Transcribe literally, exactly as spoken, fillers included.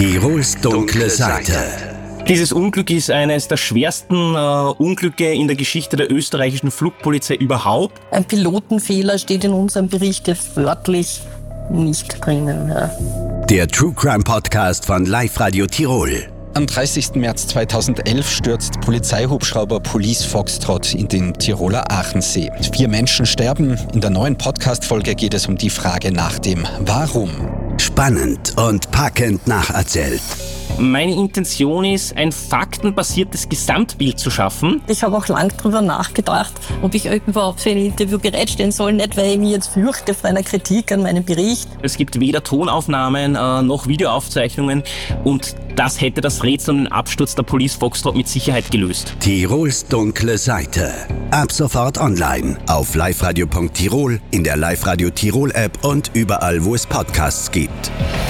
Tirols dunkle Seite. Dieses Unglück ist eines der schwersten äh, Unglücke in der Geschichte der österreichischen Flugpolizei überhaupt. Ein Pilotenfehler steht in unserem Bericht jetzt wörtlich nicht drinnen. Ja. Der True Crime Podcast von Live Radio Tirol. Am dreißigsten März zweitausendelf stürzt Polizeihubschrauber Police Foxtrot in den Tiroler Aachensee. Vier Menschen sterben. In der neuen Podcast-Folge geht es um die Frage nach dem Warum. Spannend und packend nacherzählt. Meine Intention ist, ein faktenbasiertes Gesamtbild zu schaffen. Ich habe auch lang darüber nachgedacht, ob ich überhaupt für ein Interview bereitstellen soll, nicht weil ich mich jetzt fürchte vor einer Kritik an meinem Bericht. Es gibt weder Tonaufnahmen äh, noch Videoaufzeichnungen und das hätte das Rätsel um den Absturz der Police Foxtrot mit Sicherheit gelöst. Tirols dunkle Seite. Ab sofort online auf liveradio punkt tirol, in der Live Radio Tirol App und überall, wo es Podcasts gibt.